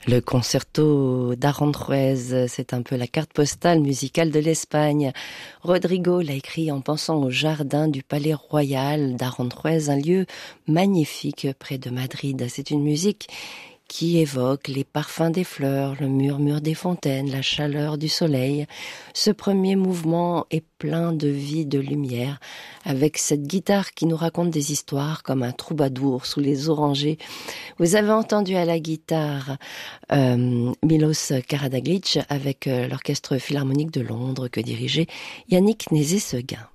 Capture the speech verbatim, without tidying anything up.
Le concerto d'Aranjuez, c'est un peu la carte postale musicale de l'Espagne. Rodrigo l'a écrit en pensant au jardin du Palais Royal d'Aranjuez, un lieu magnifique près de Madrid. C'est une musique qui évoque les parfums des fleurs, le murmure des fontaines, la chaleur du soleil. Ce premier mouvement est plein de vie, de lumière, avec cette guitare qui nous raconte des histoires comme un troubadour sous les orangers. Vous avez entendu à la guitare euh, Milos Karađagić avec euh, l'Orchestre Philharmonique de Londres que dirigeait Yannick Nézet-Séguin.